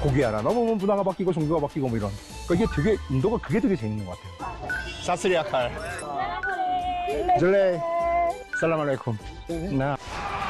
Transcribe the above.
고기 하나 넘으면 문화가 바뀌고 종교가 바뀌고 뭐 이런. 그러니까 이게 되게 인도가 그게 되게 재밌는 것 같아요. 사스리아칼. 절레. 살람 알레이쿰. 나.